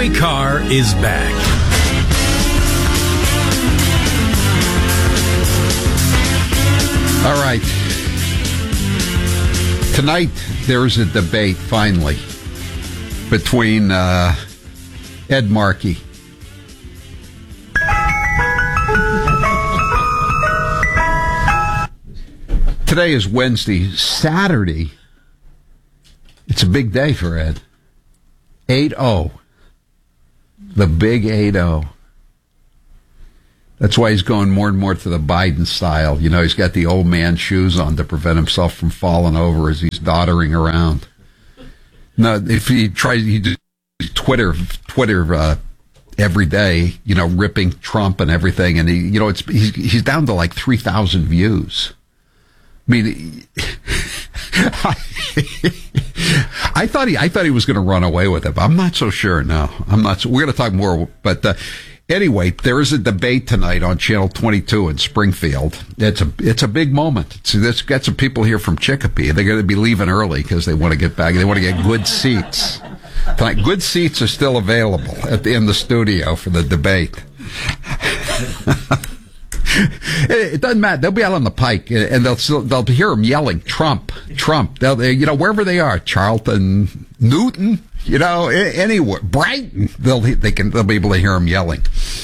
Howie Carr is back. All right. Tonight, there's a debate, finally, between Ed Markey. Today is Wednesday. Saturday, it's a big day for Ed. 8-0. The big 8-0. That's why he's going more and more to the Biden style. You know, he's got the old man shoes on to prevent himself from falling over as he's doddering around. No, if he tries, he does Twitter every day, you know, ripping Trump and everything, and he's down to like 3,000 views. I mean, I thought he was going to run away with it, but I'm not so sure. No, I'm not. We're going to talk more, but. Anyway, there is a debate tonight on Channel 22 in Springfield. It's a big moment. It's got some people here from Chicopee. They're going to be leaving early because they want to get back. They want to get good seats. Tonight, good seats are still available in the studio for the debate. It doesn't matter. They'll be out on the pike, and they'll hear them yelling, "Trump, Trump." They'll wherever they are, Charlton, Newton. Anywhere, Brighton, they'll be able to hear him yelling.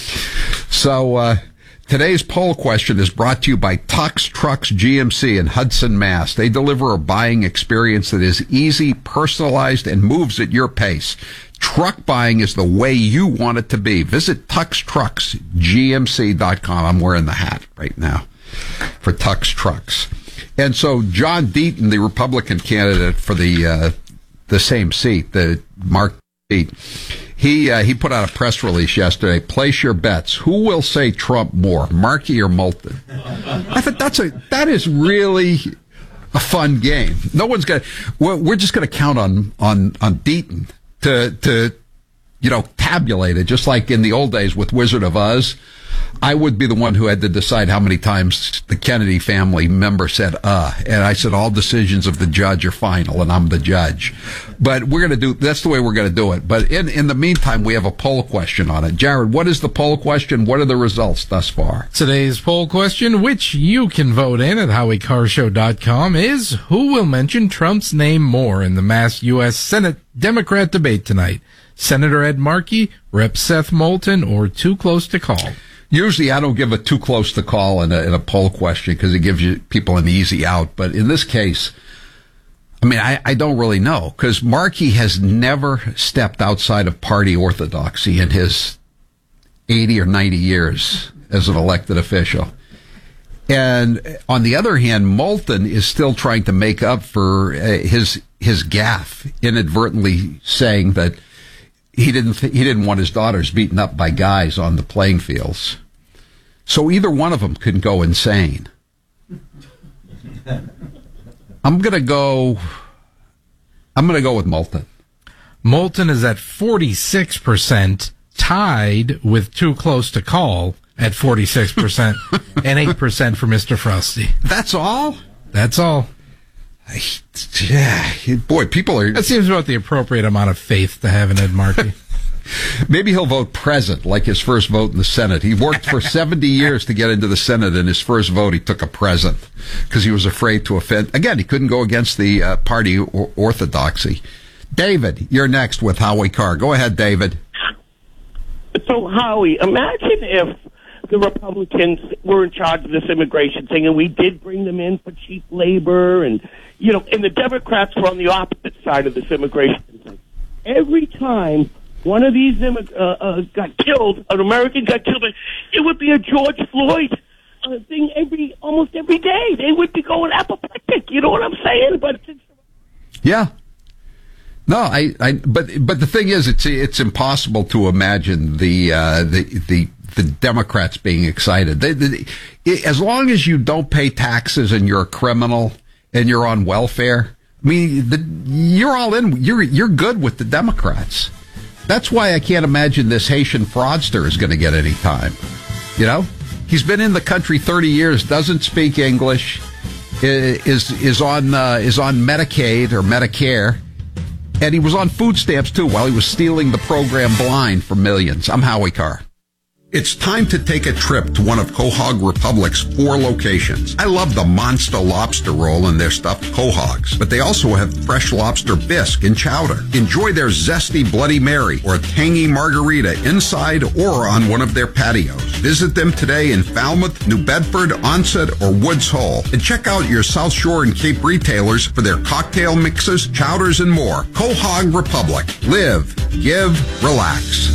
So, today's poll question is brought to you by Tux Trucks GMC in Hudson, Mass. They deliver a buying experience that is easy, personalized, and moves at your pace. Truck buying is the way you want it to be. Visit TuxTrucksGMC.com. I'm wearing the hat right now for Tux Trucks. And so, John Deaton, the Republican candidate for the same seat, the Mark seat, he put out a press release yesterday. Place your bets. Who will say Trump more, Markey or Moulton? I thought that is really a fun game. No one's gonna. We're just going to count on Deaton to tabulate it, just like in the old days with Wizard of Oz. I would be the one who had to decide how many times the Kennedy family member said, and I said, all decisions of the judge are final, and I'm the judge. But that's the way we're going to do it. But in the meantime, we have a poll question on it. Jared, what is the poll question? What are the results thus far? Today's poll question, which you can vote in at HowieCarrShow.com, is who will mention Trump's name more in the mass U.S. Senate Democrat debate tonight? Senator Ed Markey, Rep. Seth Moulton, or too close to call? Usually I don't give a too close to call in a poll question because it gives you people an easy out. But in this case, I mean, I don't really know because Markey has never stepped outside of party orthodoxy in his 80 or 90 years as an elected official. And on the other hand, Moulton is still trying to make up for his gaffe, inadvertently saying that he didn't want his daughters beaten up by guys on the playing fields. So either one of them can go insane. I'm going to go with Moulton. Moulton is at 46%, tied with too close to call at 46%, and 8% for Mr. Frosty. That's all? That's all. Yeah, boy, people are... That seems about the appropriate amount of faith to have in Ed Markey. Maybe he'll vote present, like his first vote in the Senate. He worked for 70 years to get into the Senate, and his first vote he took a present because he was afraid to offend. Again, he couldn't go against the party orthodoxy. David, you're next with Howie Carr. Go ahead, David. So, Howie, imagine if the Republicans were in charge of this immigration thing, and we did bring them in for cheap labor, and and the Democrats were on the opposite side of this immigration thing. Every time one of these got killed, an American got killed, it would be a George Floyd thing almost every day. They would be going apoplectic. You know what I'm saying? But yeah. No, but the thing is, it's impossible to imagine the Democrats being excited. As long as you don't pay taxes and you're a criminal and you're on welfare, I mean, you're all in. You're good with the Democrats. That's why I can't imagine this Haitian fraudster is going to get any time. He's been in the country 30 years, doesn't speak English, is on Medicaid or Medicare. And he was on food stamps, too, while he was stealing the program Blind for millions. I'm Howie Carr. It's time to take a trip to one of Quahog Republic's 4 locations. I love the Monster Lobster Roll and their stuffed quahogs, but they also have fresh lobster bisque and chowder. Enjoy their zesty Bloody Mary or tangy margarita inside or on one of their patios. Visit them today in Falmouth, New Bedford, Onset, or Woods Hole. And check out your South Shore and Cape retailers for their cocktail mixes, chowders, and more. Quahog Republic. Live, give, relax.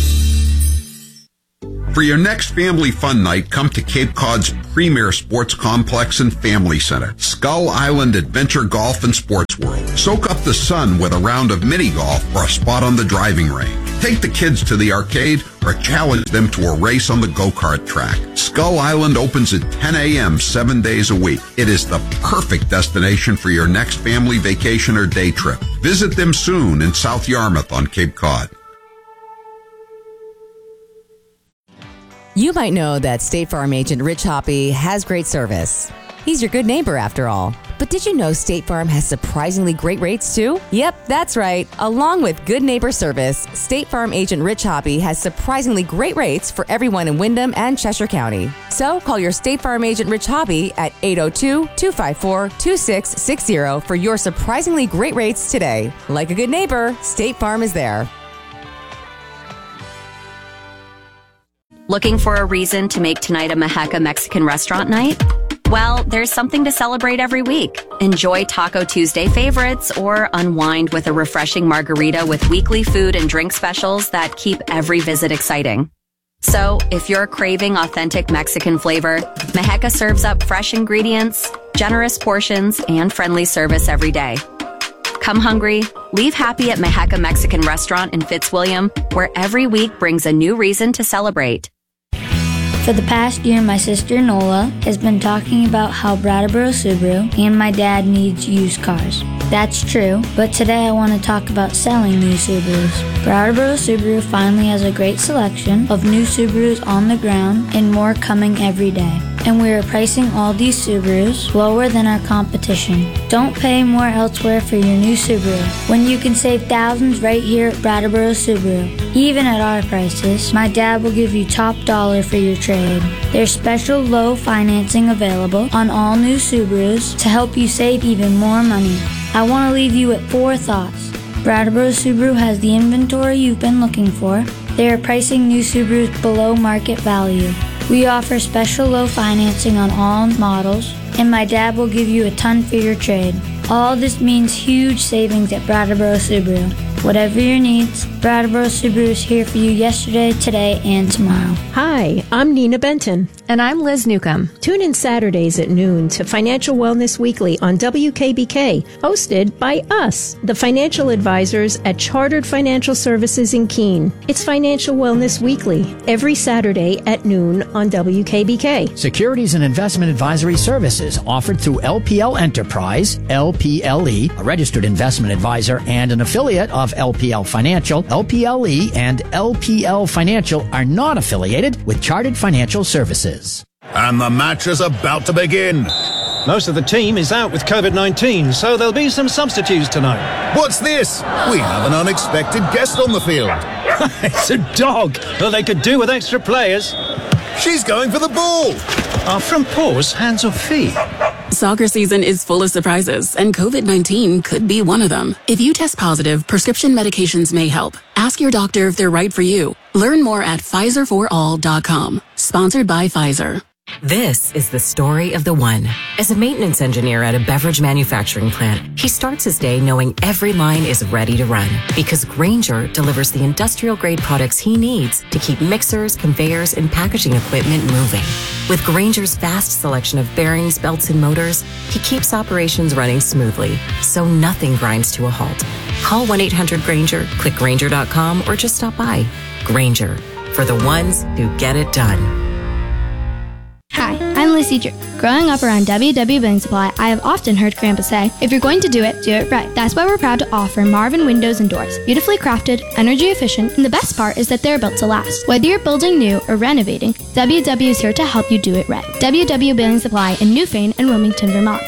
For your next family fun night, come to Cape Cod's premier sports complex and family center, Skull Island Adventure Golf and Sports World. Soak up the sun with a round of mini golf or a spot on the driving range. Take the kids to the arcade or challenge them to a race on the go-kart track. Skull Island opens at 10 a.m. 7 days a week. It is the perfect destination for your next family vacation or day trip. Visit them soon in South Yarmouth on Cape Cod. You might know that State Farm agent Rich Hoppy has great service. He's your good neighbor after all. But did you know State Farm has surprisingly great rates too? Yep, that's right. Along with good neighbor service, State Farm agent Rich Hoppy has surprisingly great rates for everyone in Windham and Cheshire County. So call your State Farm agent Rich Hoppy at 802-254-2660 for your surprisingly great rates today. Like a good neighbor, State Farm is there. Looking for a reason to make tonight a Mexica Mexican restaurant night? Well, there's something to celebrate every week. Enjoy Taco Tuesday favorites or unwind with a refreshing margarita with weekly food and drink specials that keep every visit exciting. So, if you're craving authentic Mexican flavor, Mexica serves up fresh ingredients, generous portions, and friendly service every day. Come hungry, leave happy at Mexica Mexican Restaurant in Fitzwilliam, where every week brings a new reason to celebrate. For the past year, my sister Nola has been talking about how Brattleboro Subaru and my dad needs used cars. That's true, but today I want to talk about selling new Subarus. Brattleboro Subaru finally has a great selection of new Subarus on the ground and more coming every day. And we are pricing all these Subarus lower than our competition. Don't pay more elsewhere for your new Subaru when you can save thousands right here at Brattleboro Subaru. Even at our prices, my dad will give you top dollar for your trade. There's special low financing available on all new Subarus to help you save even more money. I want to leave you with 4 thoughts. Brattleboro Subaru has the inventory you've been looking for. They are pricing new Subarus below market value. We offer special low financing on all models, and my dad will give you a ton for your trade. All this means huge savings at Brattleboro Subaru. Whatever your needs, Brattleboro Subaru is here for you yesterday, today, and tomorrow. Hi, I'm Nina Benton. And I'm Liz Newcomb. Tune in Saturdays at noon to Financial Wellness Weekly on WKBK, hosted by us, the financial advisors at Chartered Financial Services in Keene. It's Financial Wellness Weekly, every Saturday at noon on WKBK. Securities and investment advisory services offered through LPL Enterprise, LPLE, a registered investment advisor and an affiliate of LPL Financial. LPLE and LPL Financial are not affiliated with Chartered Financial Services. And the match is about to begin. Most of the team is out with COVID-19, so there'll be some substitutes tonight. What's this? We have an unexpected guest on the field. It's a dog. Well, they could do with extra players. She's going for the ball. Are front paws hands or feet? Soccer season is full of surprises, and COVID-19 could be one of them. If you test positive, prescription medications may help. Ask your doctor if they're right for you. Learn more at PfizerForAll.com. Sponsored by Pfizer. This is the story of the one. As a maintenance engineer at a beverage manufacturing plant, he starts his day knowing every line is ready to run because Grainger delivers the industrial-grade products he needs to keep mixers, conveyors, and packaging equipment moving. With Grainger's vast selection of bearings, belts, and motors, he keeps operations running smoothly, so nothing grinds to a halt. Call 1-800-GRAINGER, click Grainger.com, or just stop by. Grainger, for the ones who get it done. Hi, I'm Lucy Drew. Growing up around W.W. Building Supply, I have often heard Grandpa say, if you're going to do it right. That's why we're proud to offer Marvin Windows and Doors. Beautifully crafted, energy efficient, and the best part is that they're built to last. Whether you're building new or renovating, W.W. is here to help you do it right. W.W. Building Supply in Newfane and Wilmington, Vermont.